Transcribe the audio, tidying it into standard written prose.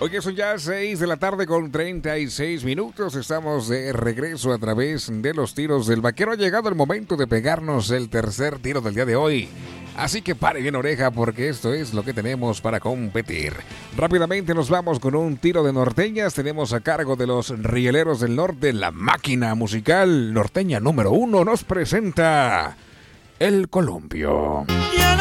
Oye, son ya 6 de la tarde con 36 minutos. Estamos de regreso a través de los tiros del vaquero. Ha llegado el momento de pegarnos el tercer tiro del día de hoy. Así que pare bien oreja porque esto es lo que tenemos para competir. Rápidamente nos vamos con un tiro de norteñas. Tenemos a cargo de los Rieleros del Norte la máquina musical norteña número 1. Nos presenta El Columpio.